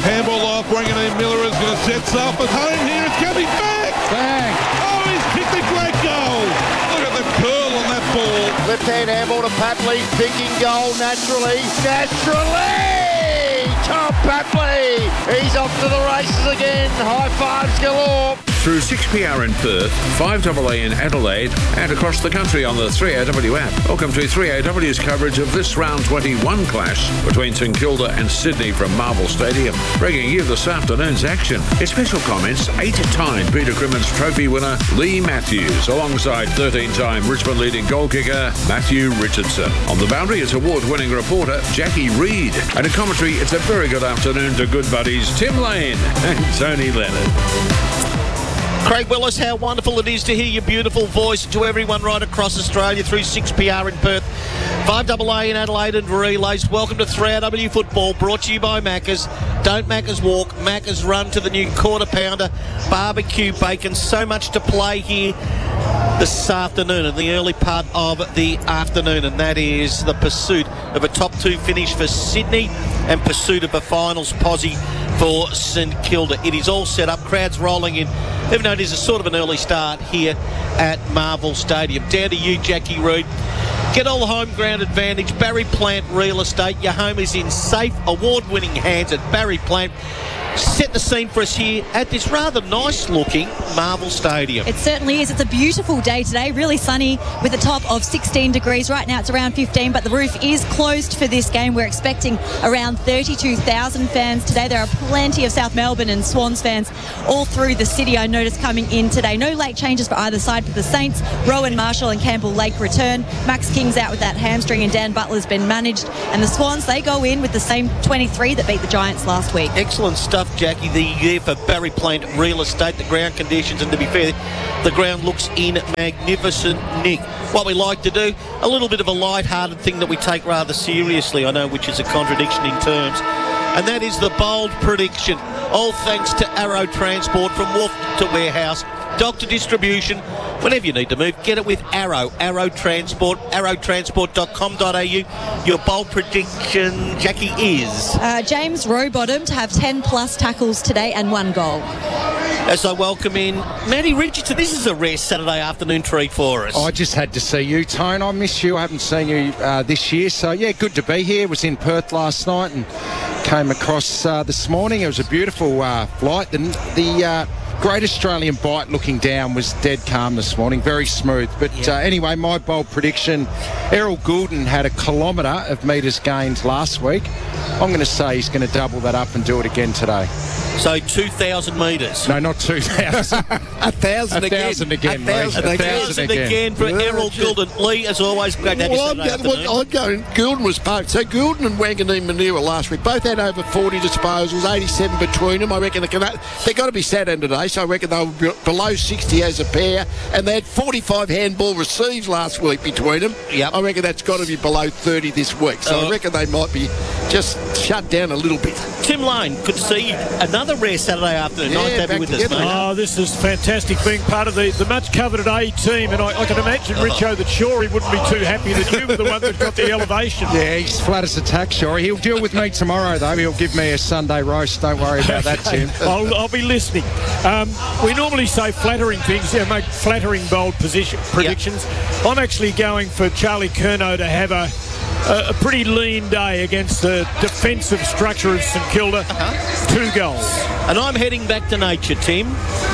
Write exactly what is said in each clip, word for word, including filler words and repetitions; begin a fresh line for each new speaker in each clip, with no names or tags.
Handball off. Wanganeen Miller is going to set up at home here. It's coming back.
Bang.
Oh, he's kicked a great goal. Look at the curl on that ball.
Left-hand handball to Papley. Thinking goal naturally. Naturally! Tom Papley. He's off to the races again. High fives galore.
Through six P R in Perth, five A A in Adelaide, and across the country on the three A W app. Welcome to three A W's coverage of this round twenty-one clash between St Kilda and Sydney from Marvel Stadium. Bringing you this afternoon's action. In special comments, eight-time Peter Crimmins Trophy winner Lee Matthews, alongside thirteen-time Richmond leading goal kicker Matthew Richardson. On the boundary is award-winning reporter Jackie Reid. And in commentary, it's a very good afternoon to good buddies Tim Lane and Tony Leonard.
Craig Willis, how wonderful it is to hear your beautiful voice, to everyone right across Australia through six P R in Perth, five A A in Adelaide and relays. Welcome to three A W Football, brought to you by Macca's. Don't Macca's walk, Macca's run to the new quarter pounder, barbecue bacon. So much to play here this afternoon, in the early part of the afternoon, and that is the pursuit of a top two finish for Sydney and pursuit of a finals posse for St Kilda. It is all set up, crowds rolling in, even though it is a sort of an early start here at Marvel Stadium. Down to you, Jackie Reid. Get all the home ground advantage. Barry Plant Real Estate. Your home is in safe, award-winning hands at Barry Plant. Set the scene for us here at this rather nice-looking Marvel Stadium.
It certainly is. It's a beautiful day today, really sunny with a top of sixteen degrees. Right now it's around fifteen, but the roof is closed for this game. We're expecting around thirty-two thousand fans today. There are plenty of South Melbourne and Swans fans all through the city, I noticed, coming in today. No late changes for either side for the Saints. Rowan Marshall and Campbell Lake return. Max King's out with that hamstring and Dan Butler's been managed. And the Swans, they go in with the same twenty-three that beat the Giants last week.
Excellent stuff, Jackie. The year for Barry Plant Real Estate, the ground conditions, and to be fair, the ground looks in magnificent nick. What we like to do, a little bit of a light-hearted thing that we take rather seriously, I know, which is a contradiction in terms, and that is the bold prediction. All thanks to Arrow Transport, from wharf to warehouse, dock to distribution. Whenever you need to move, get it with Arrow. Arrow Transport, arrow transport dot com dot a u. Your bold prediction, Jackie, is?
Uh, James Rowbottom to have ten plus tackles today and one goal.
As I welcome in Matty Richardson. This is a rare Saturday afternoon treat for us.
I just had to see you, Tone. I miss you. I haven't seen you uh, this year. So, yeah, good to be here. Was in Perth last night and came across uh, this morning. It was a beautiful uh, flight. The, the uh, Great Australian Bight looking down was dead calm this morning. Very smooth. But
yeah.
uh, anyway, my bold prediction, Errol Goulden had a kilometre of metres gained last week. I'm going to say he's going to double that up and do it again today.
So two thousand metres.
No, not two thousand.
A thousand
a
again.
thousand again.
A thousand
Lee.
A
again.
thousand again for
Yeah,
Errol
just-
Goulden. Lee, as always, great to have you
Well, I'm
Saturday
going,
afternoon.
well, I'm going. Goulden was both. So Goulden and Wanganeen Manera last week both had over forty disposals, eighty-seven between them. I reckon they can, they've got to be Saturday today, so I reckon they were below sixty as a pair, and they had forty-five handball receives last week between them.
Yep.
I reckon that's got to be below thirty this week, so
Uh,
I reckon they might be just shut down a little bit.
Tim Lane, good to see you. Another rare Saturday afternoon.
Yeah,
nice to have you
back
with us,
together.
mate.
Oh, this is fantastic being part of the, the much coveted A team, and I, I can imagine, Richo, that Shorey wouldn't be too happy that you were the one that got the elevation.
Yeah, he's flat as a tack, Shorey. He'll deal with me tomorrow, though. He'll give me a Sunday roast. Don't worry about that, Tim.
I'll, I'll be listening. Um, we normally say flattering things, yeah, make flattering bold position, predictions. Yep. I'm actually going for Charlie Curnow to have a a, a pretty lean day against the defensive structure of St Kilda. Uh-huh. Two goals.
And I'm heading back to nature, Tim.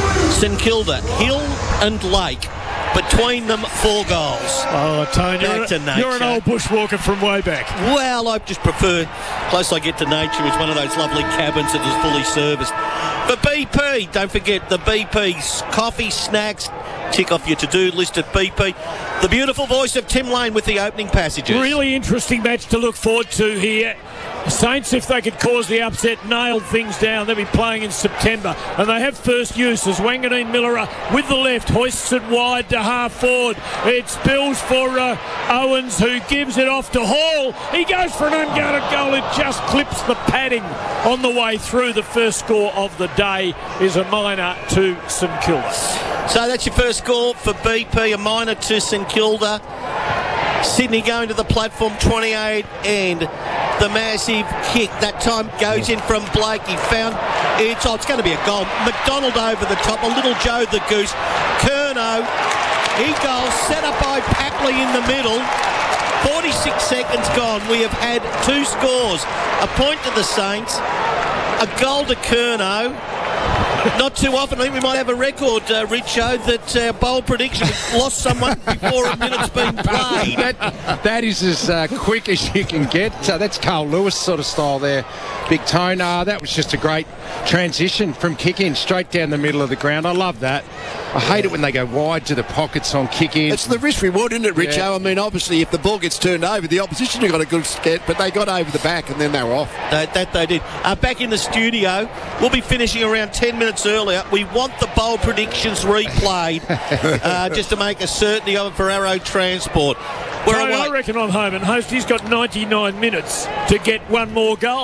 St Kilda, Hill and Lake. Between them, four goals.
Oh, Tony,
Back
you're,
to nature.
you're an old bushwalker from way back.
Well, I just prefer, close I get to nature, is one of those lovely cabins that is fully serviced. But B P, don't forget the B P's coffee, snacks, tick off your to-do list at B P. The beautiful voice of Tim Lane with the opening passages.
Really interesting match to look forward to here. The Saints, if they could cause the upset, nailed things down. They'll be playing in September. And they have first use as Wanganeen Miller with the left hoists it wide to half forward. It spills for uh, Owens, who gives it off to Hall. He goes for an unguarded goal. It just clips the padding on the way through. The first score of the day is a minor to St Kilda.
So that's your first score for B P, a minor to St Kilda. Sydney going to the platform, twenty-eight and the massive kick. That time goes in from Blake. He found it's, oh, it's going to be a goal. McDonald over the top, a little Joe the Goose. Curnow, he goes, set up by Packley in the middle. forty-six seconds gone. We have had two scores. A point to the Saints, a goal to Curnow. Not too often. I think we might have a record, uh, Richo, that uh, bold prediction lost someone before a minute's been played.
that, that is as uh, quick as you can get. Uh, that's Carl Lewis sort of style there. Big Tone. Uh, that was just a great transition from kick-in straight down the middle of the ground. I love that. I hate it when they go wide to the pockets on kick-in.
It's the risk reward, isn't it, Richo? Yeah. I mean, obviously, if the ball gets turned over, the opposition have got a good skate, but they got over the back and then they were off.
That, that they did. Uh, back in the studio, we'll be finishing around ten minutes earlier. We want the bold predictions replayed uh, just to make a certainty of it for Arrow Transport. We're
Tony, I reckon I'm home and host. He's got ninety-nine minutes to get one more goal.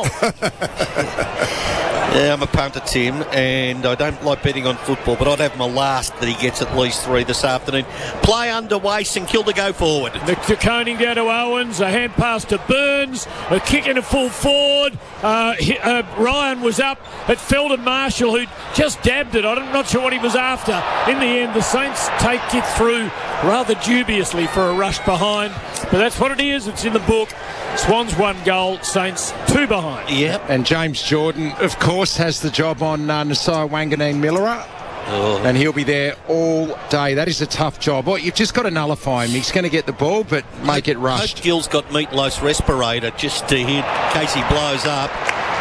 Yeah, I'm a punter, Tim, and I don't like betting on football, but I'd have my last that he gets at least three this afternoon. Play underway, St Kilda go forward.
The, the coning down to Owens, a hand pass to Burns, a kick in a full forward. Uh, he, uh, Ryan was up. It fell to Marshall, who just dabbed it. I'm not sure what he was after. In the end, the Saints take it through rather dubiously for a rush behind, but that's what it is. It's in the book. Swans one goal, Saints two behind.
Yep.
And James Jordan, of course, has the job on uh, Nasiah Wanganeen-Millera. Oh. And he'll be there all day. That is a tough job. Well, you've just got to nullify him. He's going to get the ball, but make it rushed.
Coach Gill's got Meatloaf's respirator just to hit in case he blows up,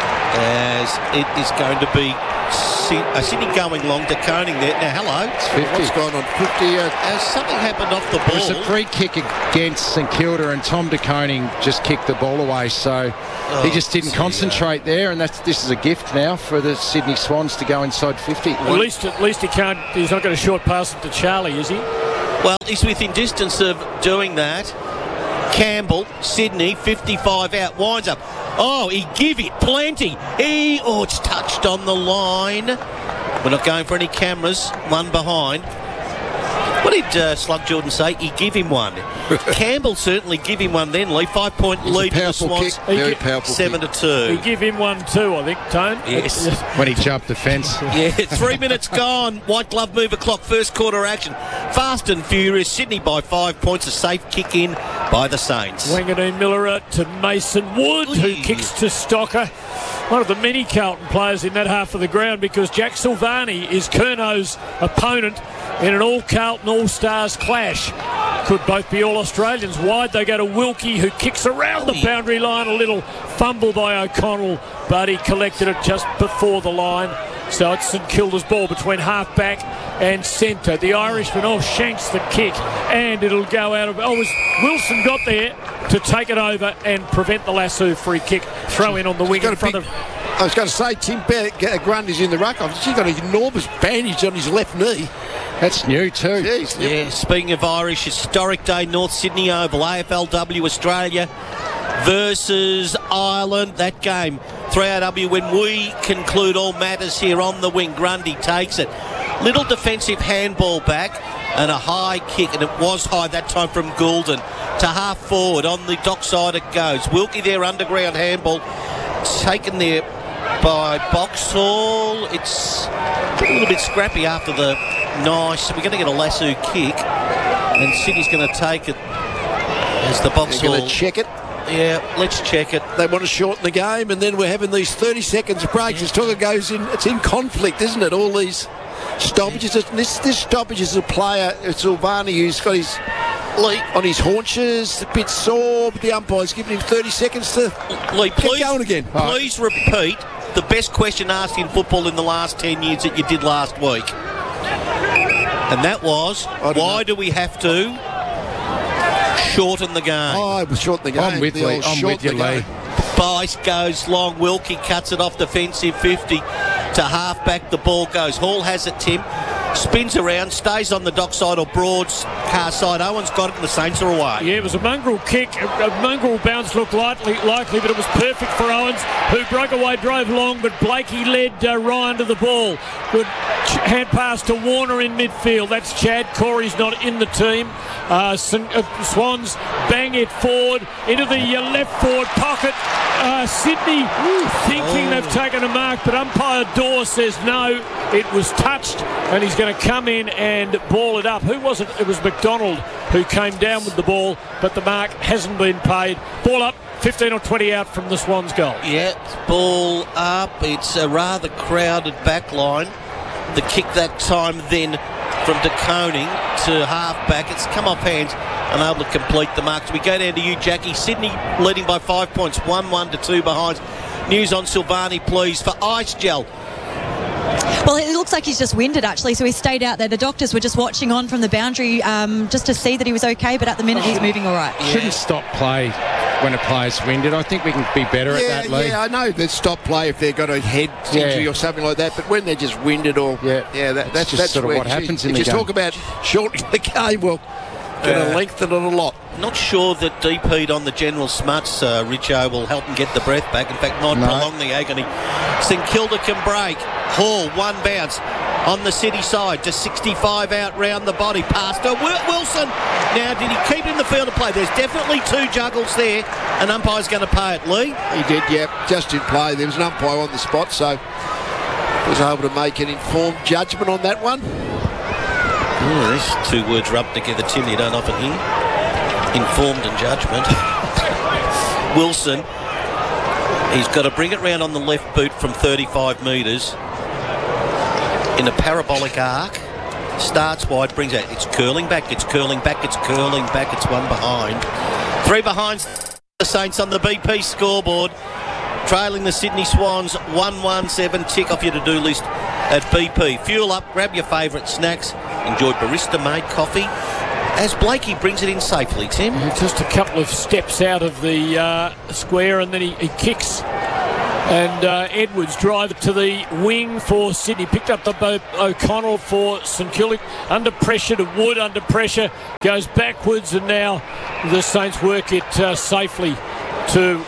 as it is going to be uh, Sydney going long to Koning there. Now, hello.
It's fifty.
What's going on? fifty. Uh,
Has something happened off the ball?
It was a free kick against St Kilda, and Tom De Koning just kicked the ball away, so oh, he just didn't concentrate there, and that's this is a gift now for the Sydney Swans to go inside fifty.
At least, at least he can't. He's not going to short pass it to Charlie, is he?
Well, he's within distance of doing that. Campbell, Sydney, fifty-five out, winds up. Oh, he give it plenty. He, oh, it's touched on the line. We're not going for any cameras. One behind. What did uh, Slug Jordan say? He give him one. Campbell certainly give him one then, Lee. Five-point lead for the Swans.
Kick. Very powerful
Seven
kick.
to two.
He give him one too, I think, Tone.
Yes.
When he jumped the fence.
Yeah, three minutes gone. White glove move o'clock. First quarter action. Fast and furious. Sydney by five points. A safe kick in by the Saints.
Wanganeen-Millera to Mason Wood, who kicks to Stocker. One of the many Carlton players in that half of the ground, because Jack Silvani is Curnow's opponent in an all-Carlton All-Stars clash. Could both be All-Australians. Wide they go to Wilkie, who kicks around the boundary line. A little fumble by O'Connell, but he collected it just before the line. So it's St Kilda's ball between half-back and centre. The Irishman, oh, shanks the kick, and it'll go out of... Oh, was Wilson got there to take it over and prevent the Lasso free kick. Throw in on the wing in front
big,
of...
I was going to say, Tim Grundy's in the ruck. He's got an enormous bandage on his left knee.
That's new too.
Jeez.
Yeah, speaking of Irish, historic day, North Sydney Oval, A F L W Australia versus Ireland. That game, three R W, when we conclude all matters here on the wing. Grundy takes it. Little defensive handball back and a high kick, and it was high that time from Goulden to half forward. On the dock side it goes. Wilkie there, underground handball, taken there by Boxhall. It's a little bit scrappy after the nice. We're going to get a lasso kick, and Sydney's going to take it as the Boxhall.
They're going to check it.
Yeah, let's check it.
They want to shorten the game, and then we're having these thirty seconds of breaks. This talker goes in. It's in conflict, isn't it? All these stoppages. This this stoppage is a player, Silvani, who's got his Lee, on his haunches, a bit sore, but the umpire's giving him thirty seconds to
Lee, please,
get going again.
Please repeat the best question asked in football in the last ten years that you did last week. And that was, why know. do we have to shorten the game?
Oh, we'll shorten the game.
I'm with, Lee. I'm with you, Lee.
Bice goes long. Wilkie cuts it off defensive fifty to half back. The ball goes. Hall has it, Tim. spins around, stays on the dockside or Broad's car side. Owen's got it and the Saints are away.
Yeah, it was a mongrel kick. A, a mongrel bounce looked likely, likely, but it was perfect for Owens, who broke away, drove long, but Blakey led uh, Ryan to the ball. Good ch- hand pass to Warner in midfield. That's Chad. Corey's not in the team. Uh, St- uh, Swans bang it forward into the uh, left forward pocket. Uh, Sydney ooh, thinking oh. they've taken a mark, but umpire Dorr says no, it was touched, and he's going to come in and ball it up. Who was it? It was McDonald who came down with the ball, but the mark hasn't been paid. Ball up, fifteen or twenty out from the Swans goal.
Yeah, ball up. It's a rather crowded back line. The kick that time then from De Koning to half-back. It's come off hands, unable to complete the mark. So we go down to you, Jackie. Sydney leading by five points, one one to two behind. News on Silvani, please, for Ice Gel.
Well, it looks like he's just winded, actually, so he stayed out there. The doctors were just watching on from the boundary um, just to see that he was okay, but at the minute he's moving all right.
Yeah. Shouldn't stop play when a player's winded. I think we can be better
yeah,
at that, Lee.
Yeah, I know they stop play if they've got a head injury
yeah.
or something like that, but when they're just winded or...
Yeah,
yeah that, that's
just
that's
sort of
where
what happens in
if
the
you
game.
talk about shortening the game, well, going to
Yeah.
lengthen it a lot.
Not sure that deep heat on the general smuts, uh, Richo, will help him get the breath back. In fact, might
No.
prolong the agony. St Kilda can break. Hall, one bounce on the City side. Just sixty-five out round the body. Past to Wilson. Now, did he keep in the field of play? There's definitely two juggles there. An umpire's going to pay it, Lee.
He did, yeah, just in play. There was an umpire on the spot, so was able to make an informed judgment on that one.
Oh, these two words rubbed together, Tim, you don't often hear. Informed and judgment. Wilson, he's got to bring it round on the left boot from thirty-five metres in a parabolic arc. Starts wide, brings out. It's curling back, it's curling back, it's curling back. It's one behind. Three behind the Saints on the B P scoreboard. Trailing the Sydney Swans one one seven. Tick off your to-do list at B P. Fuel up, grab your favourite snacks. Enjoy barista-made coffee as Blakey brings it in safely, Tim.
Just a couple of steps out of the uh, square, and then he, he kicks. And uh, Edwards drive it to the wing for Sydney. Picked up the boat. O'Connell for St Kilda. Under pressure to Wood, under pressure. Goes backwards, and now the Saints work it uh, safely to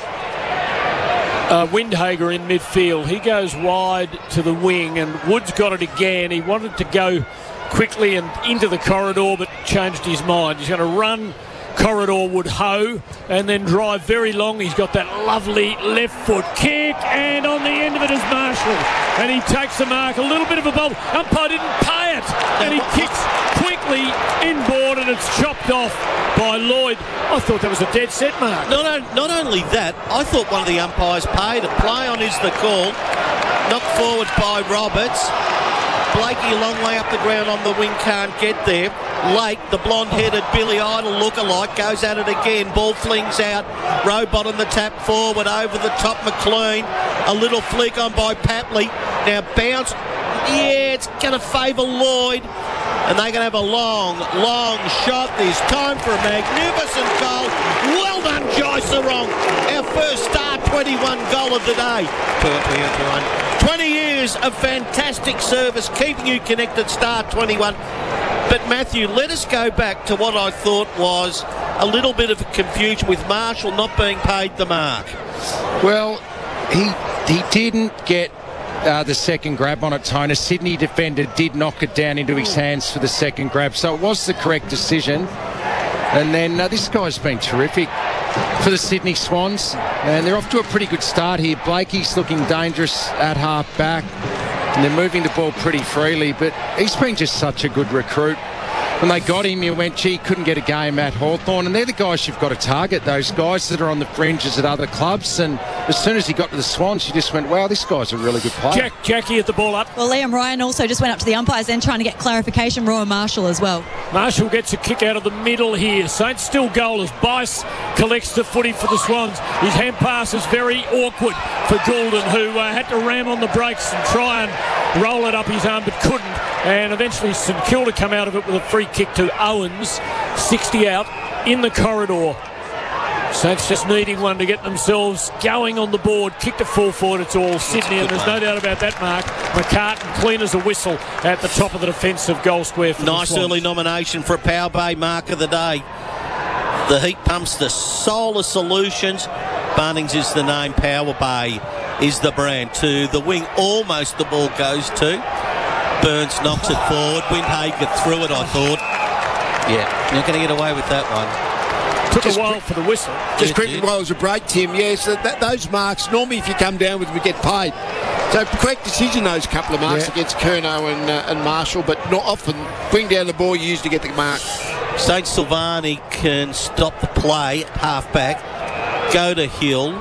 uh, Windhager in midfield. He goes wide to the wing, and Wood's got it again. He wanted to go quickly and into the corridor, but changed his mind. He's going to run corridor Wood Ho and then drive very long. He's got that lovely left foot kick, and on the end of it is Marshall, and he takes the mark. A little bit of a bubble. Umpire didn't pay it, and he kicks quickly inboard, and it's chopped off by Lloyd. I thought that was a dead set mark.
Not, not only that, I thought one of the umpires paid it. Play on is the call. Knocked forward by Roberts. Blakey a long way up the ground on the wing, can't get there. Lake, the blonde-headed Billy Idol lookalike, goes at it again. Ball flings out. Robot on the tap forward, over the top McLean. A little flick on by Papley. Now bounce. Yeah, it's going to favour Lloyd. And they're going to have a long, long shot. There's time for a magnificent goal. Well done, Joyce Sarong. Our first Star twenty-one goal of the day. twenty years of fantastic service, keeping you connected, Star twenty-one. But Matthew, let us go back to what I thought was a little bit of confusion with Marshall not being paid the mark.
Well, he he didn't get uh, the second grab on it, Tony. Sydney defender did knock it down into his hands for the second grab, so it was the correct decision. And then uh, this guy's been terrific for the Sydney Swans, and they're off to a pretty good start here. Blakey's looking dangerous at half back, and they're moving the ball pretty freely, but he's been just such a good recruit. When they got him, you went, gee, couldn't get a game at Hawthorn, and they're the guys you've got to target, those guys that are on the fringes at other clubs. And as soon as he got to the Swans, you just went, wow, this guy's a really good player.
Jack, Jackie at the ball up.
Well, Liam Ryan also just went up to the umpires then trying to get clarification. Rowan Marshall as well.
Marshall gets a kick out of the middle here. Saints still goalless. Bice collects the footy for the Swans. His hand pass is very awkward for Goulden, who uh, had to ram on the brakes and try and roll it up his arm, but couldn't. And eventually St Kilda come out of it with a free kick to Owens. sixty out in the corridor. Saints just needing one to get themselves going on the board. Kicked a full forward, it's all Sydney, and there's no doubt about that, Mark. McCartan clean as a whistle at the top of the defensive goal square for
Nice
the Swans.
early nomination for a Power Bay mark of the day. The heat pumps, the solar solutions. Bunnings is the name, Power Bay is the brand. To the wing, almost the ball goes to. Burns knocks it forward. Windhagen threw it, I thought. Yeah, not going to get away with that one.
Took
Just
a while
quick-
for the whistle.
Just
Yeah,
quickly
dude.
while it was a break, Tim, yes, that, that, those marks, normally if you come down with them, you get paid. So correct decision, those couple of marks
Yeah.
against Curnow and, uh, and Marshall, but not often bring down the ball you used to get the mark.
Saint Silvani can stop the play at half back, go to Hill.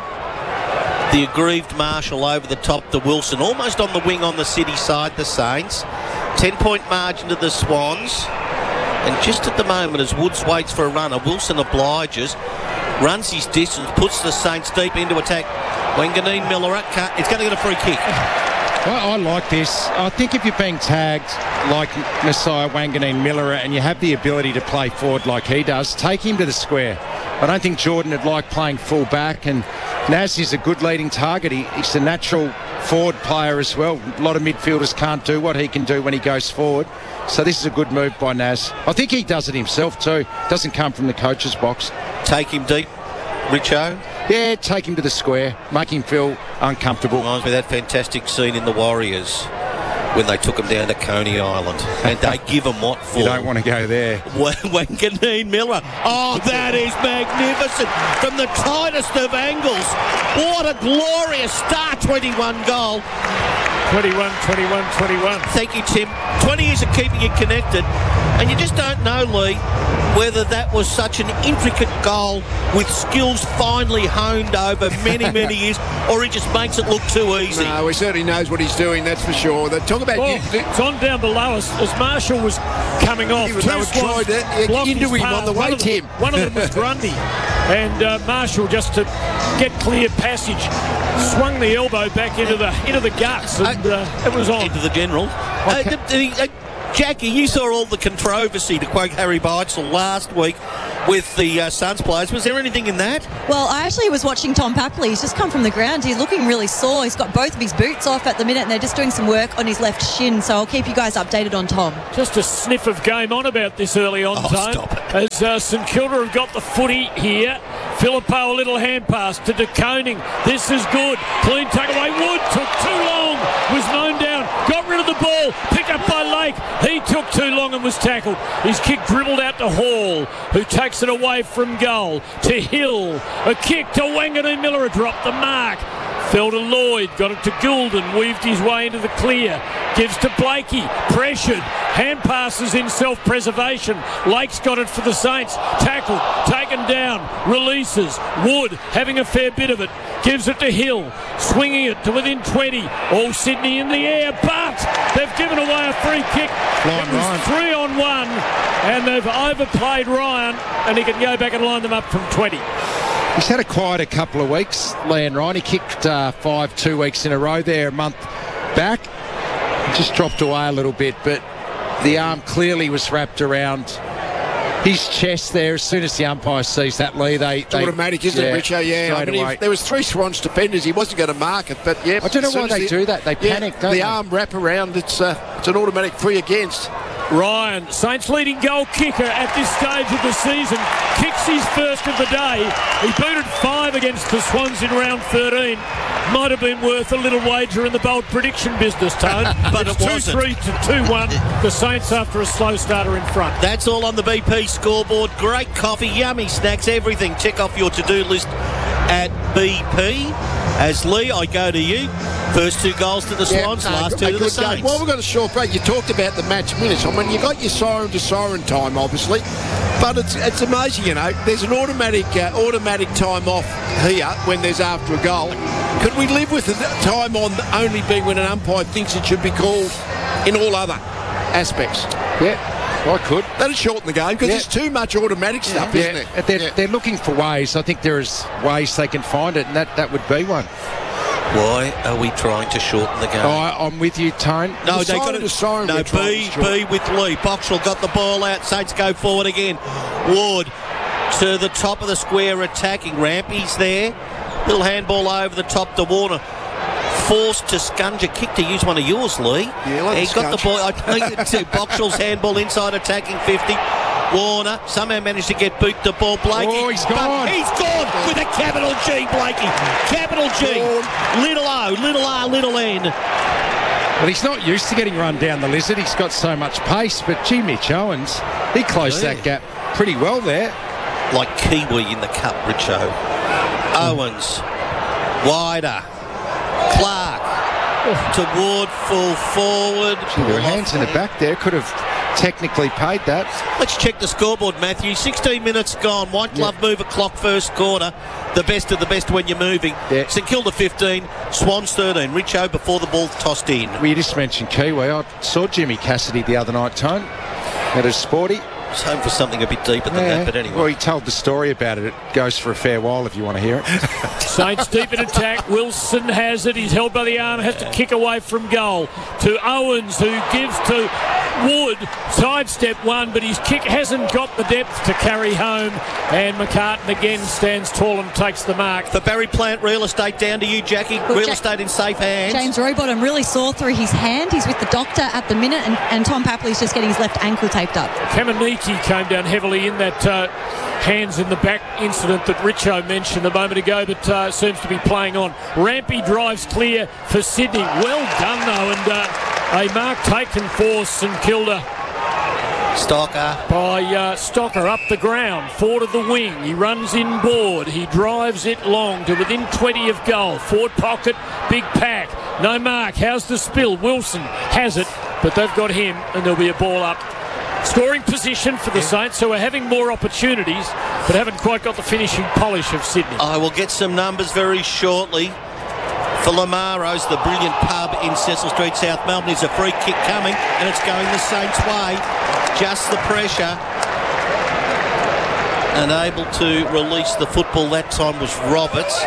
The aggrieved Marshall over the top to Wilson, almost on the wing on the City side, the Saints. ten-point margin to the Swans. And just at the moment, as Woods waits for a runner, Wilson obliges, runs his distance, puts the Saints deep into attack. Wanganeen Miller, it's going to get a free kick.
Well, I like this. I think if you're being tagged like Messiah Wanganeen Miller and you have the ability to play forward like he does, take him to the square. I don't think Jordan would like playing full back, and Naz is a good leading target. He, he's a natural forward player as well. A lot of midfielders can't do what he can do when he goes forward. So this is a good move by Naz. I think he does it himself too. Doesn't come from the coach's box.
Take him deep, Richo.
Yeah, take him to the square, make him feel uncomfortable.
Reminds me of that fantastic scene in The Warriors when they took him down to Coney Island. And they give him what for?
You don't want to go there.
Wanganeen Miller. Oh, that is magnificent. From the tightest of angles. What a glorious Star twenty-one goal.
twenty-one, twenty-one, twenty-one.
Thank you, Tim. twenty years of keeping it connected. And you just don't know, Lee, whether that was such an intricate goal with skills finely honed over many, many years, or he just makes it look too easy.
No, he certainly knows what he's doing, that's for sure. They talk about...
Well,
you,
it's on down below us as Marshall was coming off.
He was-
Two
they were
Swans
trying to, yeah,
blocked
into
his
him
path.
on the way,
One of them-
Tim.
One of them was Grundy. And uh, Marshall, just to get clear passage, swung the elbow back into the into the guts, and uh, it was on.
Into the general. Uh, the- the- uh, Jackie, you saw all the controversy, to quote Harry Beitzel last week, with the uh, Suns players. Was there anything in that?
Well, I actually was watching Tom Papley. He's just come from the ground. He's looking really sore. He's got both of his boots off at the minute, and they're just doing some work on his left shin. So I'll keep you guys updated on Tom.
Just a sniff of game on about this early on
Oh,
time.
stop it.
As uh, St Kilda have got the footy here. Philippo, a little hand pass to De Koning. This is good. Clean takeaway. Wood took too long. Was mown down. Got rid of the ball. Picked up by Lake. He took too long and was tackled. His kick dribbled out to Hall, who takes it away from goal. To Hill. A kick to Wanganeen Miller. Dropped the mark. Fell to Lloyd, got it to Goulden, weaved his way into the clear, gives to Blakey, pressured, hand passes in self-preservation. Lake's got it for the Saints, tackled, taken down, releases, Wood having a fair bit of it, gives it to Hill, swinging it to within twenty, all Sydney in the air, but they've given away a free kick.
Flying
It was
Ryan.
three on one, and they've overplayed Ryan, and he can go back and line them up from twenty.
He's had a quieter couple of weeks, Leon Ryan. He kicked uh, five two weeks in a row there a month back. Just dropped away a little bit, but the arm clearly was wrapped around his chest there. As soon as the umpire sees that, Lee, they...
It's automatic, isn't it, Richo? Yeah, I
straight
mean,
away.
if there was three Swans defenders. He wasn't going to mark it, but yeah.
I don't know
as soon
why
as
they
the-
do that. They
yeah,
panic, don't
the
they?
arm wrap around. It's uh, it's an automatic free against.
Ryan, Saints leading goal kicker at this stage of the season, kicks his first of the day. He booted five against the Swans in round thirteen. Might have been worth a little wager in the bold prediction business, Tone.
But
it's
it wasn't.
two three to two one. The Saints after a slow starter in front.
That's all on the B P scoreboard. Great coffee, yummy snacks, everything. Check off your to-do list at B P. As Lee, I go to you. First two goals to the Swans,
Yeah,
last
a
two to
good
the
game.
Saints.
Well, we've got a short break. You talked about the match minutes. I mean, you got your siren to siren time, obviously, but it's it's amazing. You know, there's an automatic uh, automatic time off here when there's after a goal. Could we live with the time on only being when an umpire thinks it should be called in all other aspects?
Yeah, I could.
That'd shorten the game because
Yeah.
there's too much automatic stuff, isn't
Yeah,
it?
they're,
Yeah.
they're looking for ways. I think there's ways they can find it, and that, that would be one.
Why are we trying to shorten the game?
Oh, I, I'm with you, Tone.
No,
The
they got
siren
it.
to siren
No,
we're trying
B,
to shorten.
B with Lee. Boxall got the ball out. Saints go forward again. Ward to the top of the square attacking. Rampy's there. Little handball over the top to Warner. Forced to Scunge, kick to use one of yours, Lee.
Yeah, like
He's
the
got the
Scunge.
ball. I played it to Boxall's handball inside attacking fifty. Warner somehow managed to get boot the ball. Blakey.
Oh, he's
but
gone.
He's gone with a capital G, Blakey. Capital G. Little O, little R, little N.
Well, he's not used to getting run down the lizard. He's got so much pace. But gee, Mitch Owens, he closed
Yeah.
that gap pretty well there.
Like Kiwi in the cup, Richo. Owens. Wider. Clark. Toward full forward.
There were hands in the back there. Could have technically paid that.
Let's check the scoreboard, Matthew. sixteen minutes gone. White glove
Yeah.
mover clock first quarter. The best of the best when you're moving.
Yeah.
St Kilda fifteen, Swans thirteen. Richo before the ball tossed in.
Well, you just mentioned Kiwi. I saw Jimmy Cassidy the other night, Tone, at a sporty.
It's home for something a bit deeper than that, but anyway.
Well, he told the story about it. It goes for a fair while if you want to hear it.
Saints deep in attack. Wilson has it. He's held by the arm. Has to kick away from goal. To Owens, who gives to Wood. Sidestep one, but his kick hasn't got the depth to carry home. And McCartan again stands tall and takes the mark.
For Barry Plant Real Estate, down to you, Jackie.
Well,
Real
Ja-
estate in safe hands.
James Rowbottom really sore through his hand. He's with the doctor at the minute, and, and Tom Papley's just getting his left ankle taped up.
Kamaniki came down heavily in that uh, hands in the back incident that Richo mentioned a moment ago, but uh, seems to be playing on. Rampy drives clear for Sydney. Well done, though, and uh, a mark taken for St Kilda
Stocker.
by uh, Stocker up the ground, forward of the wing. He runs inboard. He drives it long to within twenty of goal. Forward pocket, big pack. No mark. How's the spill? Wilson has it, but they've got him, and there'll be a ball up. Scoring position for the Saints, who are having more opportunities, but haven't quite got the finishing polish of Sydney.
I will get some numbers very shortly. For Lamaro's, the brilliant pub in Cecil Street, South Melbourne, is a free kick coming, and it's going the Saints' way. Just the pressure. And able to release the football that time was Roberts.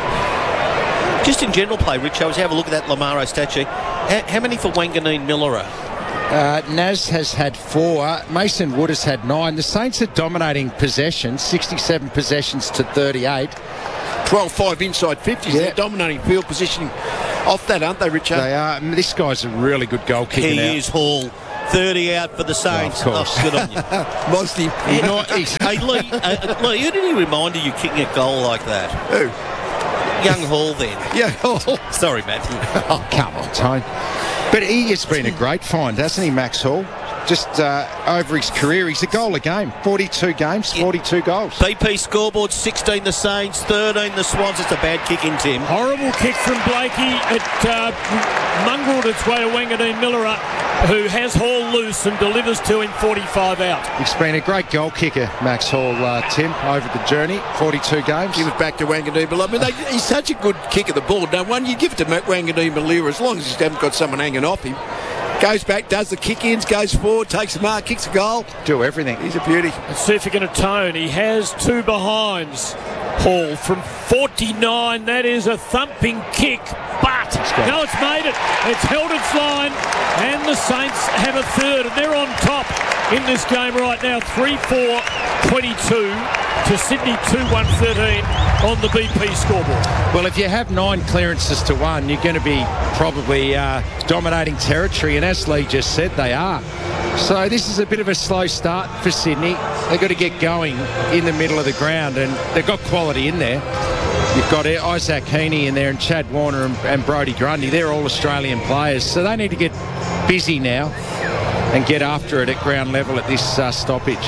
Just in general play, Rich, I was have a look at that Lamaro statue. How, how many for Wanganeen Millera?
Uh, Naz has had four. Mason Wood has had nine. The Saints are dominating possession, sixty-seven possessions to thirty-eight.
twelve five inside fifties.
Yeah.
They're dominating field positioning off that, aren't they, Richard?
They are. And this guy's a really good goal kicker
He
now.
is Hall. thirty out for the Saints.
Oh, of course.
Oh, good on you.
Mostly.
He's not- he's-
Hey, Lee, uh, Lee, who did he remind you kicking a goal like that?
Who?
Young Hall then.
Yeah.
Sorry, Matthew.
Oh, come on, Tone. But he has been a great find, hasn't he, Max Hall? Just uh, over his career, he's a goal a game. forty-two games, forty-two goals.
B P scoreboard, sixteen the Saints, thirteen the Swans. It's a bad kick in, Tim.
Horrible kick from Blakey. It uh, mongreled its way to Wanganeen Millera, who has Hall loose and delivers to him forty-five out.
He's been a great goal kicker, Max Hall, uh, Tim, over the journey. forty-two games.
Give it back to Wanganeen. I mean, they, he's such a good kick of the ball. No one, you give it to Wanganeen Malira as long as he hasn't got someone hanging off him. Goes back, does the kick-ins, goes forward, takes a mark, kicks a goal.
Do everything.
He's a beauty.
Let's see if he can atone. He has two behinds. Hall from forty-nine. That is a thumping kick, but
got
no, it's made it. It's held its line, and the Saints have a third, and they're on top in this game right now. three four twenty-two to Sydney two one thirteen on the B P scoreboard.
Well, if you have nine clearances to one, you're going to be probably uh, dominating territory, and as Lee just said, they are. So this is a bit of a slow start for Sydney. They've got to get going in the middle of the ground, and they've got quality in there. You've got Isaac Heaney in there and Chad Warner and, and Brodie Grundy. They're all Australian players, so they need to get busy now and get after it at ground level at this uh, stoppage.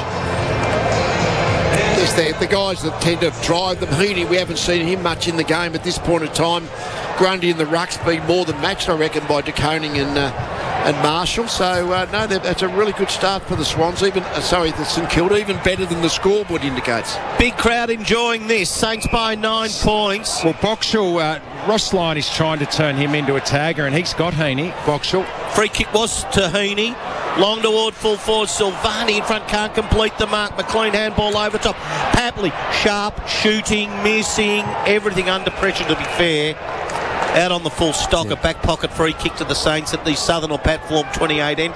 Yes, the, the guys that tend to drive them. Heaney, we haven't seen him much in the game at this point in time. Grundy and the rucks being more than matched, I reckon, by De Koning and uh, and Marshall. So, uh, no, that's a really good start for the Swans. Even uh, sorry, the St Kilda, even better than the scoreboard indicates.
Big crowd enjoying this. Saints by nine points.
Well, Boxall, uh, Ross Lyon is trying to turn him into a tagger, and he's got Heaney, Boxall.
Free kick was to Heaney. Long toward full forward. Silvani in front can't complete the mark. McLean handball over top. Papley sharp, shooting, missing, everything under pressure to be fair. Out on the full stock, yeah. A back pocket free kick to the Saints at the Southern or platform twenty-eight end.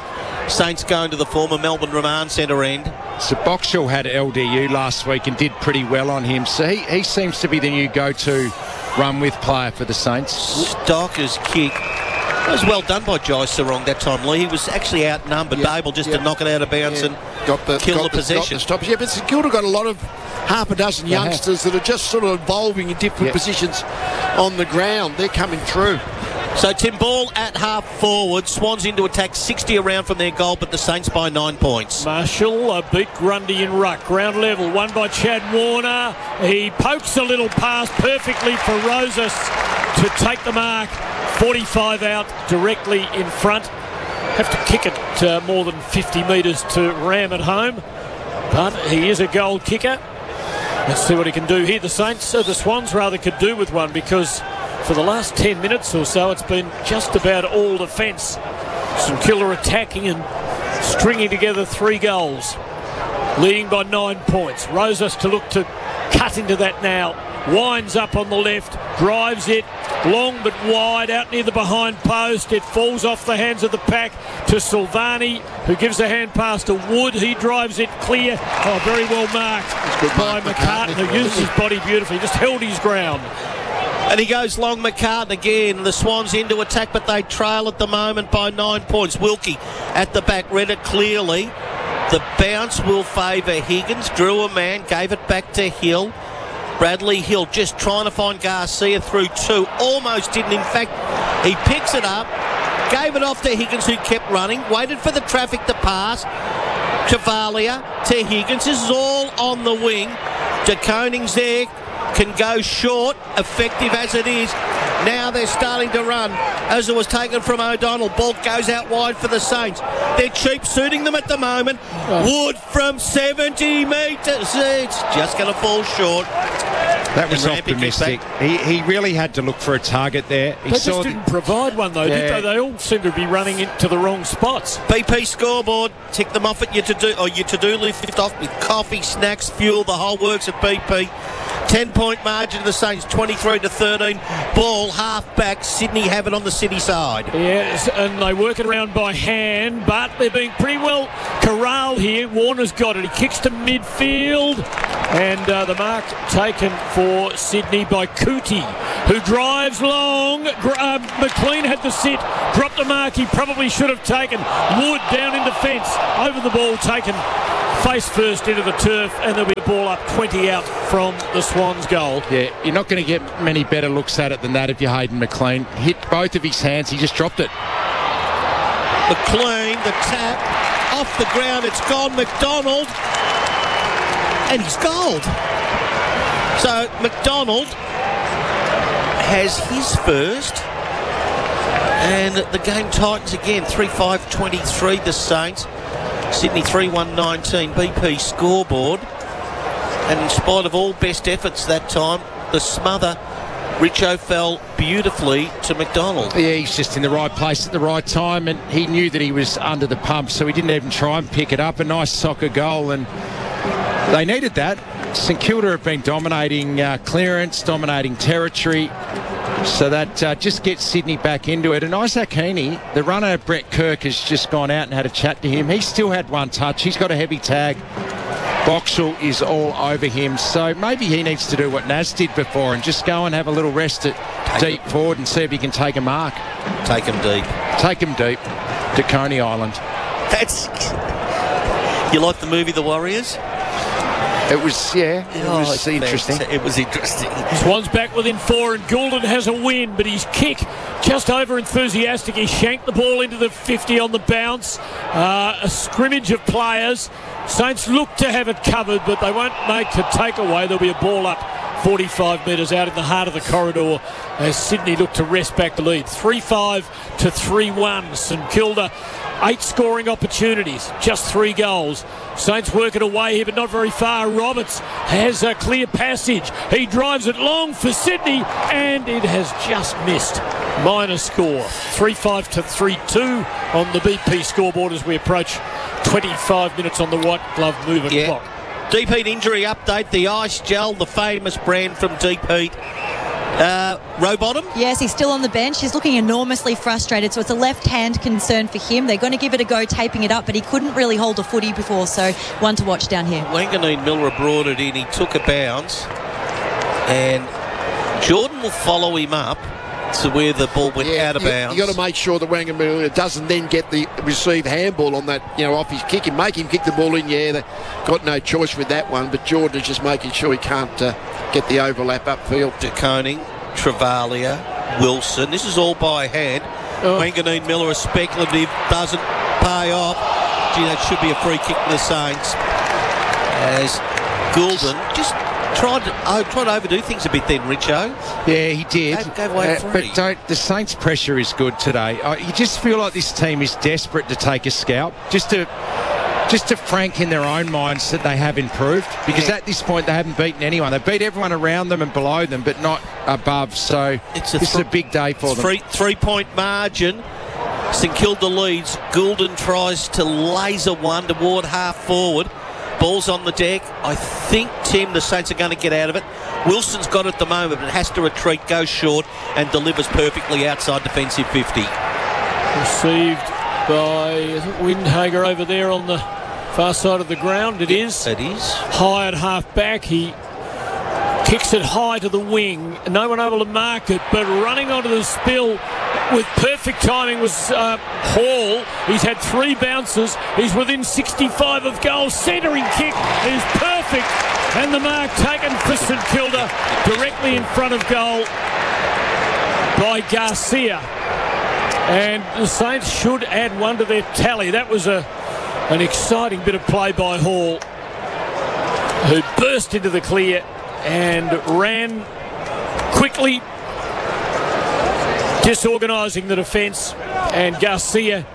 Saints going to the former Melbourne Remand Centre end.
So Boxall had L D U last week and did pretty well on him. So he, he seems to be the new go-to run-with player for the Saints.
Stocker's kick. That was well done by Jai Sarong that time, Lee. He was actually outnumbered,
Yep,
but able just
yep.
to knock it out of bounds
Yeah.
and
got the,
kill
got
the possession.
Got the stoppage. Yeah, but St Kilda got a lot of half a dozen
They have.
youngsters that are just sort of evolving in different
Yep.
positions on the ground. They're coming through.
So Tim Ball at half forward. Swans into attack, sixty around from their goal, but the Saints by nine points.
Marshall uh, beat Grundy in ruck. Ground level, won by Chad Warner. He pokes a little pass perfectly for Rosas to take the mark. forty-five out, directly in front. Have to kick it uh, more than fifty metres to ram it home. But he is a goal kicker. Let's see what he can do here. The Saints, uh, the Swans rather, could do with one, because for the last ten minutes or so, it's been just about all defence. St Kilda attacking and stringing together three goals, leading by nine points. Rosas to look to cut into that now. Winds up on the left, drives it long but wide out near the behind post. It falls off the hands of the pack to Silvani, who gives a hand pass to Wood. He drives it clear. Oh, very well marked by
mark,
McCartan,
McCartney.
who uses his body beautifully. Just held his ground.
And he goes long, McCartan again. The Swans into attack, but they trail at the moment by nine points. Wilkie at the back, read it clearly. The bounce will favour Higgins. Drew a man, gave it back to Hill. Bradley Hill just trying to find Garcia through two. Almost didn't. In fact, he picks it up, gave it off to Higgins, who kept running, waited for the traffic to pass. Chavalia to Higgins. This is all on the wing. De Koning's there. Can go short, effective as it is. Now they're starting to run. As it was taken from O'Donnell, ball goes out wide for the Saints. They're cheap suiting them at the moment. Wood from seventy metres. It's just going to fall short.
That was
And Rampy
optimistic.
kicked
He, he really had to look for a target there. He
They
saw
just
the-
didn't provide one, though,
Yeah.
did they? They all seem to be running into the wrong spots.
B P scoreboard. Tick them off at your to-do, or your to-do list off with coffee, snacks, fuel, the whole works at B P. ten-point margin to the Saints, twenty-three to thirteen. Ball half back. Sydney have it on the City side.
Yes, and they work it around by hand, but they're being pretty well corralled here. Warner's got it. He kicks to midfield, and uh, the mark taken for Sydney by Cootie, who drives long. Gr- uh, McLean had to sit, dropped the mark he probably should have taken. Wood down in defence, over the ball taken face first into the turf, and there'll be a ball up twenty out from the Swans goal.
Yeah, you're not going to get many better looks at it than that if you're Hayden McLean. Hit both of his hands, he just dropped it.
McLean, the tap, off the ground, it's gone. McDonald, and he's goaled. So McDonald has his first, and the game tightens again. three five twenty-three the Saints. Sydney three one nineteen. B P scoreboard. And in spite of all best efforts that time, the smother, Richo fell beautifully to McDonald.
Yeah, he's just in the right place at the right time, and he knew that he was under the pump, so he didn't even try and pick it up. A nice soccer goal, and they needed that. St Kilda have been dominating uh, clearance, dominating territory, so that uh, just gets Sydney back into it. And Isaac Heaney, the runner, Brett Kirk, has just gone out and had a chat to him. He still had one touch. He's got a heavy tag. Boxall is all over him, so maybe he needs to do what Naz did before and just go and have a little rest at deep forward and see if he can take a mark.
Take him deep.
Take him deep to Coney Island.
That's... You like the movie The Warriors?
It was, yeah, it
Oh,
was
it's
interesting.
fant- It was interesting.
Swans back within four, and Goulden has a win, but his kick just over enthusiastic. He shanked the ball into the fifty on the bounce. Uh, a scrimmage of players. Saints look to have it covered, but they won't make the takeaway. There'll be a ball up forty-five metres out in the heart of the corridor as Sydney look to wrest back the lead. three five to three one. St Kilda, eight scoring opportunities, just three goals. Saints work it away here, but not very far. Roberts has a clear passage. He drives it long for Sydney, and it has just missed. Minor score. three five to three two on the B P scoreboard as we approach twenty-five minutes on the white glove moving
Yeah.
clock.
Deep Heat injury update. The Ice Gel, the famous brand from Deep Heat, Uh, Rowbottom?
Yes, he's still on the bench. He's looking enormously frustrated, so it's a left-hand concern for him. They're going to give it a go, taping it up, but he couldn't really hold a footy before, so one to watch down here.
Wanganeen Miller brought it in. He took a bounce, and Jordan will follow him up to where the ball went
Yeah,
out of
you,
bounds.
you got to make sure that Wangan Miller doesn't then get the receive handball on that, you know, off his kick and make him kick the ball in. Yeah, they got no choice with that one, but Jordan is just making sure he can't uh, get the overlap upfield.
De Koning, Travalia, Wilson. This is all by hand.
Oh.
Wanganeen Miller, a speculative, doesn't pay off. Gee, that should be a free kick for the Saints. As Goulden just tried to, oh, tried to overdo things a bit then, Richo.
Yeah, he did.
Gave- gave away
Uh,
free.
but don't, the Saints' pressure is good today. Uh, you just feel like this team is desperate to take a scalp, just to just to frank in their own minds that they have improved. Because
Yeah.
at this point, they haven't beaten anyone. They beat everyone around them and below them, but not above. So
It's a
this
thr-
is a big day for them.
Three, three-point margin. St Kilda leads. Goulden tries to laser one toward half forward. Ball's on the deck. I think, Tim, the Saints are going to get out of it. Wilson's got it at the moment, but has to retreat, goes short, and delivers perfectly outside defensive fifty.
Received by is it Windhager over there on the far side of the ground. It is.
It is.
High at half back. He kicks it high to the wing. No one able to mark it, but running onto the spill with perfect timing was uh, Hall. He's had three bounces. He's within sixty-five of goal. Centering kick is perfect. And the mark taken for St Kilda directly in front of goal by Garcia. And the Saints should add one to their tally. That was a an exciting bit of play by Hall, who burst into the clear and ran quickly, disorganising the defence, and Garcia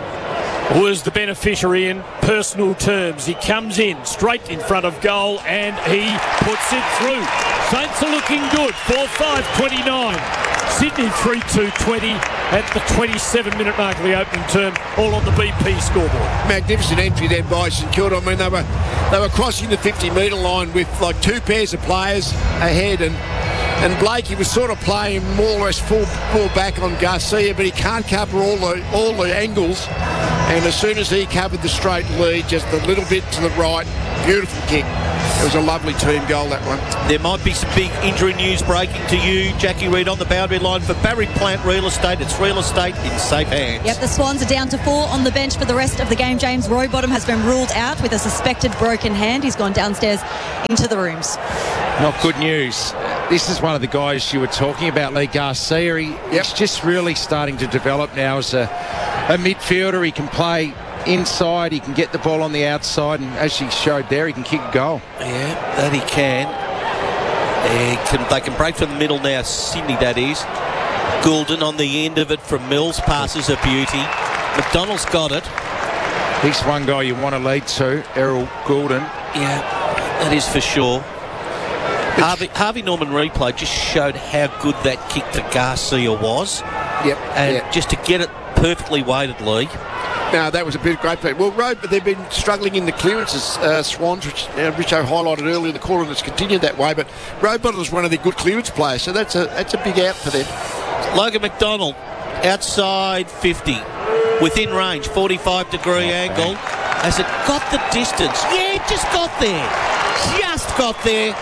was the beneficiary in personal terms. He comes in straight in front of goal and he puts it through. Saints are looking good. four five twenty-nine. Sydney three two twenty at the twenty-seven minute mark of the opening term, all on the B P scoreboard.
Magnificent entry there by St Kilda. I mean, they were they were crossing the fifty metre line with like two pairs of players ahead, and and Blakey was sort of playing more or less full full back on Garcia, but he can't cover all the all the angles. And as soon as he covered the straight lead, just a little bit to the right, beautiful kick. It was a lovely team goal, that one.
There might be some big injury news breaking to you, Jackie Reid, on the boundary line for Barry Plant Real Estate. It's real estate in safe hands.
Yep, the Swans are down to four on the bench for the rest of the game. James Rowbottom has been ruled out with a suspected broken hand. He's gone downstairs into the rooms.
Not good news. This is one of the guys you were talking about, Lee Garcia. He, He's just really starting to develop now as a, a midfielder. He can play inside, he can get the ball on the outside, and as he showed there, he can kick a goal.
Yeah, that he can. They can, they can break from the middle now, Sydney that is. Goulden on the end of it from Mills, passes a beauty. McDonald's got it.
He's one guy you want to lead to, Errol Goulden.
Yeah, that is for sure. Harvey, Harvey Norman replay just showed how good that kick to Garcia was.
Yep.
And
yep.
just to get it perfectly weighted, Lee.
No, that was a bit great play. Well, Road, but they've been struggling in the clearances, uh, Swans, which uh, Richo highlighted earlier in the quarter, and it's continued that way. But Rowbottom is one of their good clearance players, so that's a that's a big out for them.
Logan McDonald, outside fifty, within range, forty-five degree angle. Has it got the distance? Yeah, just got there. Just got there.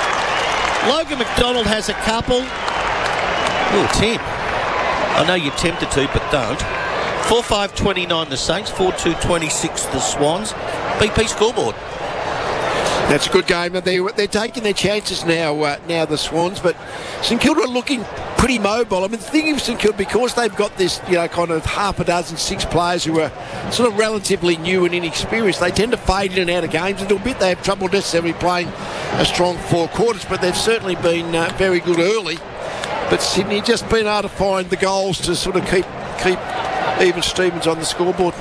Logan McDonald has a couple. Oh, Tim. I know you're tempted to, but don't. four five twenty-nine the Saints, four two twenty-six the Swans. B P scoreboard.
That's a good game. They're, they're taking their chances now, uh, now the Swans, but St Kilda are looking pretty mobile. I mean, the thing with St Kilda, because they've got this, you know, kind of half a dozen, six players who are sort of relatively new and inexperienced, they tend to fade in and out of games a little bit. They have trouble necessarily playing a strong four quarters, but they've certainly been uh, very good early. But Sydney just been able to find the goals to sort of keep keep even Stevens on the scoreboard.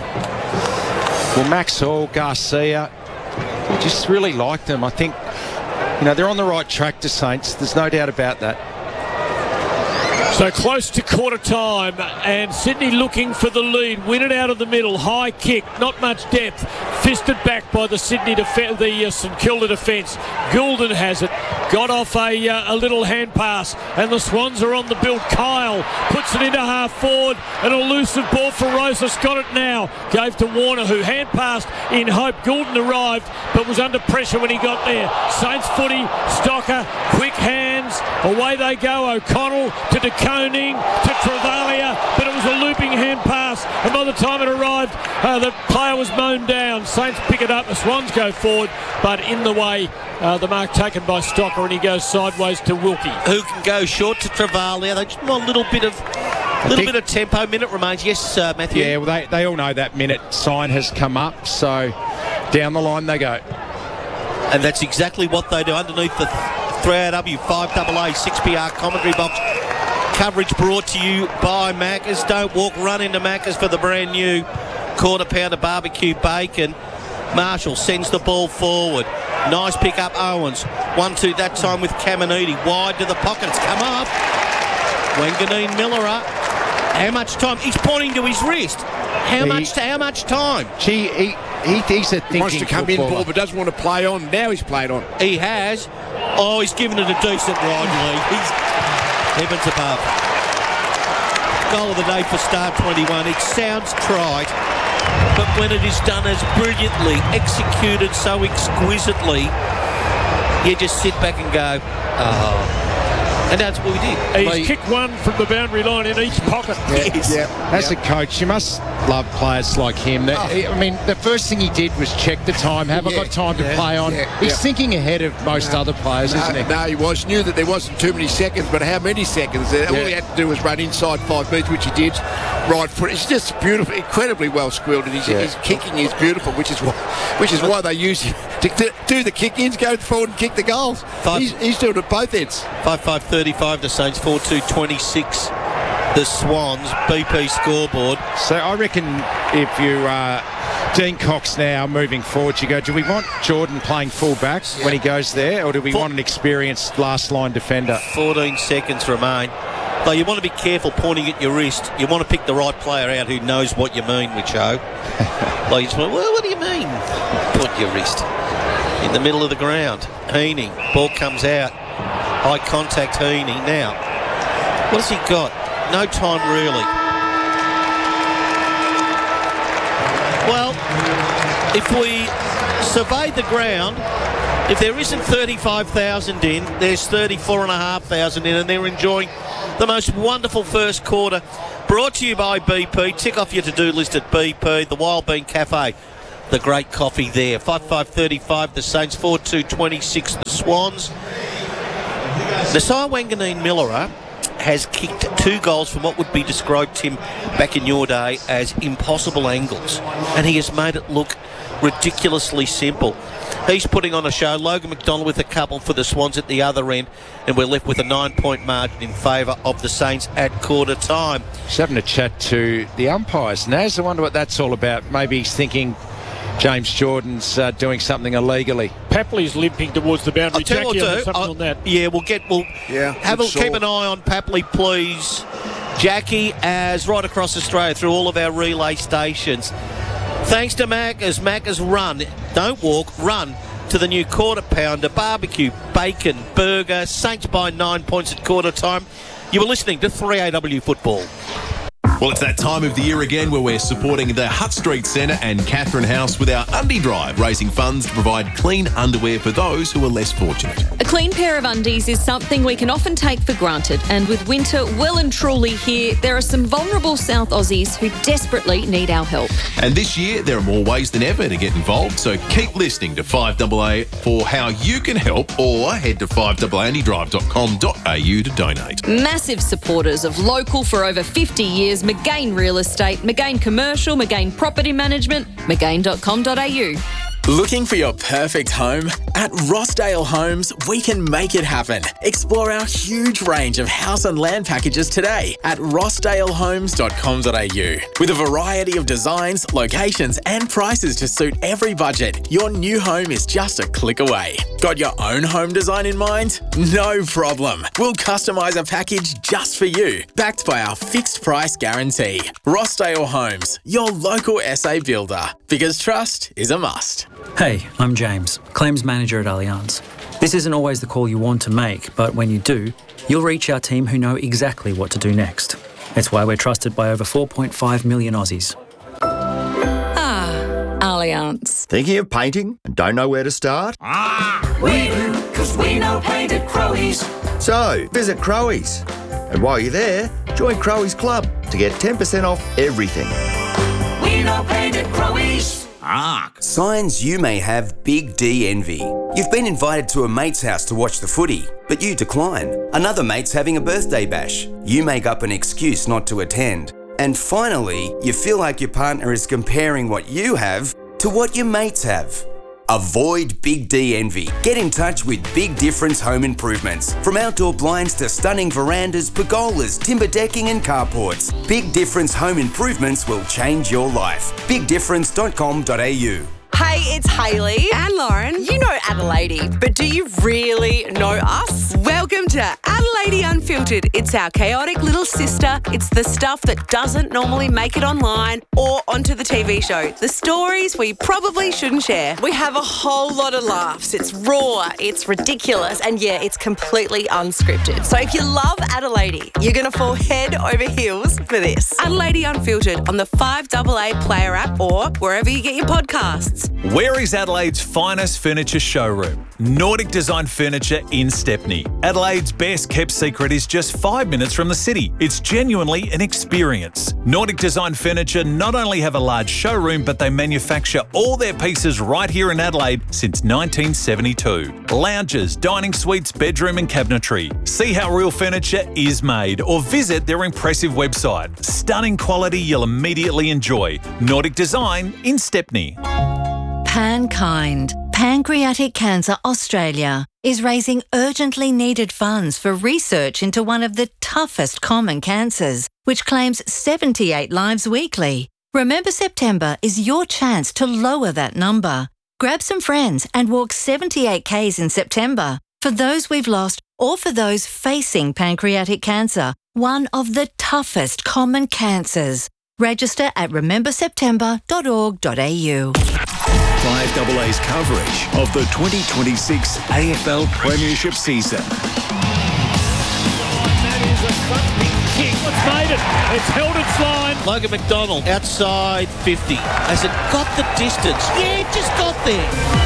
Well, Max Hall, Garcia, just really like them. I think, you know, they're on the right track to Saints. There's no doubt about that.
So close to quarter time, and Sydney looking for the lead. Win it out of the middle. High kick, not much depth. Fisted back by the Sydney def- the uh, St Kilda defence. Goulden has it. Got off a, uh, a little hand pass, and the Swans are on the build. Kyle puts it into half forward. An elusive ball for Rosas. Got it now. Gave to Warner, who hand passed in hope. Goulden arrived, but was under pressure when he got there. Saints footy. Stocker, quick hands. Away they go. O'Connell to De Koning to Travalia, but it was a looping hand pass, and by the time it arrived, uh, the player was mown down. Saints pick it up. The Swans go forward, but in the way, uh, the mark taken by Stocker, and he goes sideways to Wilkie.
Who can go short to Travalia? They just want a little bit of little bit of tempo. Minute remains. Yes, uh, Matthew.
Yeah, well, they, they all know that minute sign has come up, so down the line they go.
And that's exactly what they do underneath the three A W five A A six P R commentary box. Coverage brought to you by Macca's. Don't walk, run into Macca's for the brand new quarter pounder barbecue bacon. Marshall sends the ball forward. Nice pick up, Owens. one two that time with Caminiti. Wide to the pockets. Come up. Wanganeen Miller. How much time? He's pointing to his wrist. How
he,
much? How much time?
Gee, he, he, he's a thinking
He wants to come
footballer.
in ball, but doesn't want to play on. Now he's played on.
He has. Oh, he's given it a decent ride, Lee. He's heavens above. Goal of the day for Star twenty-one. It sounds trite, but when it is done as brilliantly, executed so exquisitely, you just sit back and go, oh. And that's what we did.
He's
Lee.
kicked one from the boundary line in each pocket.
Yes.
As a coach, you must love players like him. That, I mean, the first thing he did was check the time. Have I
Yeah,
got time to
yeah,
play on?
yeah,
He's
yeah.
thinking ahead of most other players,
No,
isn't he?
no, he was. Knew that there wasn't too many seconds, but how many seconds? Uh, All
Yeah.
he had to do was run inside five metres, which he did. Right foot. It's just beautiful, incredibly well squilled, and his,
Yeah.
his kicking is beautiful, which is why, which is why they use him to, to do the kick-ins, go forward and kick the goals.
Five-
He's, he's doing it both ends.
five five thirty-five the Saints, four two twenty-six the Swans. B P scoreboard.
So I reckon if you uh, Dean Cox now moving forward, you go, do we want Jordan playing full back when he goes there, or do we
Full-
want an experienced last line defender?
fourteen seconds remain. Though you want to be careful pointing at your wrist. You want to pick the right player out who knows what you mean, Richo. Like you just want, well, what do you mean? Put your wrist in the middle of the ground. Heaney, ball comes out. High contact, Heaney. Now, what has he got? No time really. Well, if we survey the ground, if there isn't thirty-five thousand in, there's thirty-four thousand five hundred in, and they're enjoying the most wonderful first quarter. Brought to you by B P. Tick off your to-do list at B P, the Wild Bean Cafe. The great coffee there. five five thirty-five the Saints, four two twenty-six the Swans. Nasiah Wanganeen Miller has kicked two goals from what would be described, Tim, back in your day as impossible angles, and he has made it look ridiculously simple. He's putting on a show. Logan McDonald with a couple for the Swans at the other end, and we're left with a nine-point margin in favour of the Saints at quarter time.
Just having a chat to the umpires. Naz, I wonder what that's all about. Maybe he's thinking James Jordan's uh, doing something illegally.
Papley's limping towards the boundary.
I'll tell you
Jackie,
what,
have
do.
something
I'll-
on that.
Yeah, we'll get. We'll
Yeah,
have a
good
keep
saw.
an eye on Papley, please, Jackie, as right across Australia through all of our relay stations. Thanks to Macca's. Macca's run, don't walk, run to the new quarter pounder barbecue bacon burger. Saints by nine points at quarter time. You were listening to three A W Football.
Well, it's that time of the year again where we're supporting the Hutt Street Centre and Catherine House with our Undie Drive, raising funds to provide clean underwear for those who are less fortunate.
A clean pair of undies is something we can often take for granted, and with winter well and truly here, there are some vulnerable South Aussies who desperately need our help.
And this year, there are more ways than ever to get involved, so keep listening to five A A for how you can help, or head to five a a undie drive dot com dot a u to donate.
Massive supporters of local for over fifty years, McGain Real Estate, McGain Commercial, McGain Property Management, McGain dot com dot a u.
Looking for your perfect home? At Rossdale Homes, we can make it happen. Explore our huge range of house and land packages today at rossdale homes dot com dot a u. With a variety of designs, locations and prices to suit every budget, your new home is just a click away. Got your own home design in mind? No problem. We'll customise a package just for you, backed by our fixed price guarantee. Rossdale Homes, your local S A builder, because trust is a must.
Hey, I'm James, Claims Manager at Allianz. This isn't always the call you want to make, but when you do, you'll reach our team who know exactly what to do next. It's why we're trusted by over four point five million Aussies.
Ah, Allianz.
Thinking of painting and don't know where to start?
Ah, we do, because we know paint at Crowies.
So, visit Crowies. And while you're there, join Crowies Club to get ten percent off everything.
We know paint at Crowies.
Ah. Signs you may have big D envy. You've been invited to a mate's house to watch the footy, but you decline. Another mate's having a birthday bash. You make up an excuse not to attend. And finally, you feel like your partner is comparing what you have to what your mates have. Avoid Big D envy. Get in touch with Big Difference Home Improvements. From outdoor blinds to stunning verandas, pergolas, timber decking and carports, Big Difference Home Improvements will change your life. big difference dot com dot a u.
Hey, it's Hayley and Lauren. You know Adelaide, but do you really know us? Welcome to Adelaide Unfiltered. It's our chaotic little sister. It's the stuff that doesn't normally make it online or onto the T V show. The stories we probably shouldn't share. We have a whole lot of laughs. It's raw, it's ridiculous, and yeah, it's completely unscripted. So if you love Adelaide, you're going to fall head over heels for this. Adelaide Unfiltered on the five A A Player app or wherever you get your podcasts.
Where is Adelaide's finest furniture showroom? Nordic Design Furniture in Stepney. Adelaide's best kept secret is just five minutes from the city. It's genuinely an experience. Nordic Design Furniture not only have a large showroom, but they manufacture all their pieces right here in Adelaide since nineteen seventy-two. Lounges, dining suites, bedroom and cabinetry. See how real furniture is made or visit their impressive website. Stunning quality you'll immediately enjoy. Nordic Design in Stepney.
Pankind, Pancreatic Cancer Australia, is raising urgently needed funds for research into one of the toughest common cancers, which claims seventy-eight lives weekly. Remember September is your chance to lower that number. Grab some friends and walk seventy-eight kays in September for those we've lost or for those facing pancreatic cancer, one of the toughest common cancers. Register at remember september dot org dot a u.
five A A's coverage of the twenty twenty-six A F L Premiership season.
That is a thumping kick. What's made it? It's held its line.
Logan McDonald outside fifty. Has it got the distance? Yeah, it just got there.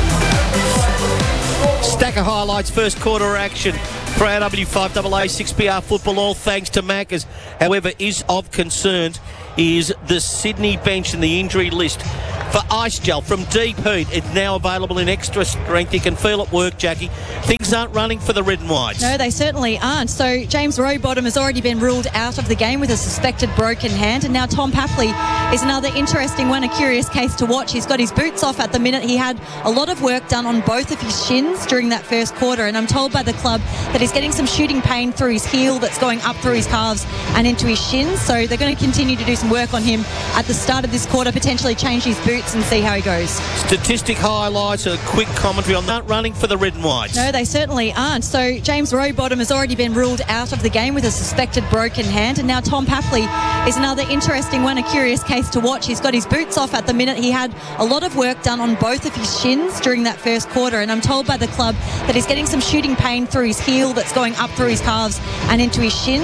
Stack of highlights, first quarter action for A W five A A six P R football, all thanks to Maccas. However, is of concern is the Sydney bench and the injury list for Ice Gel from Deep Heat. It's now available in extra strength. You can feel it work, Jackie. Things aren't running for the Red and Whites.
No, they certainly aren't. So James Rowbottom has already been ruled out of the game with a suspected broken hand, and now Tom Papley is another interesting one, a curious case to watch. He's got his boots off at the minute. He had a lot of work done on both of his shins during that first quarter, and I'm told by the club that he's getting some shooting pain through his heel that's going up through his calves and into his shins. So they're going to continue to do some work on him at the start of this quarter, potentially change his boots and see how he goes.
Statistic highlights, a quick commentary on that running for the Red and Whites.
No, they certainly aren't. So James Rowbottom has already been ruled out of the game with a suspected broken hand, and now Tom Papley is another interesting one, a curious case to watch. He's got his boots off at the minute. He had a lot of work done on both of his shins during that first quarter, and I'm told by the club that he's getting some shooting pain through his heel that's going up through his calves and into his shins.